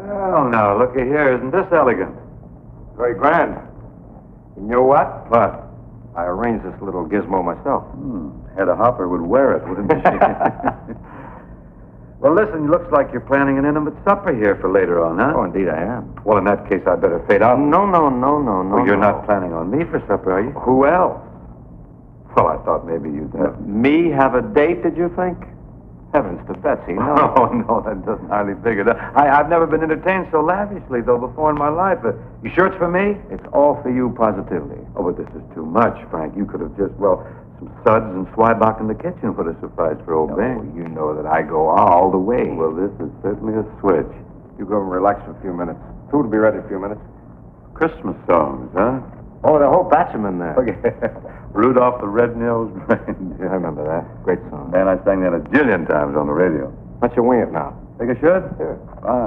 Well, now, looky here. Isn't this elegant? Very grand. You know what? What? I arranged this little gizmo myself. Hedda Hopper would wear it, wouldn't she? Well, listen, looks like you're planning an intimate supper here for later on, huh? Oh, indeed I am. Well, in that case, I'd better fade out. No. Well, you're not planning on me for supper, are you? Who else? Well, I thought maybe you'd... Me have a date, did you think? Heavens to Betsy, no. Oh, no, that doesn't hardly figure. I've never been entertained so lavishly, though, before in my life. You sure it's for me? It's all for you, positively. Oh, but this is too much, Frank. You could have just, some suds and Swibach in the kitchen would have sufficed for old Bing. You know that I go all the way. Well, this is certainly a switch. You go and relax for a few minutes. Food will be ready in a few minutes. Christmas songs, huh? Oh, the whole batch of them in there. Okay. Rudolph the Red-Nosed Reindeer. I remember that. Great song. Man, I sang that a jillion times on the radio. Why don't you wing it now? Think I should? Sure. Fine.